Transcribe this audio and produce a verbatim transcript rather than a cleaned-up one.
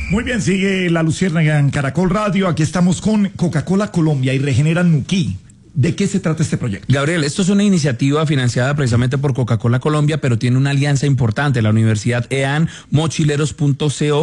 Muy bien, sigue La Luciérnaga en Caracol Radio. Aquí estamos con Coca-Cola Colombia y Regenera Nuquí. ¿De qué se trata este proyecto? Gabriel, esto es una iniciativa financiada precisamente por Coca-Cola Colombia, pero tiene una alianza importante, la Universidad E A N, mochileros punto co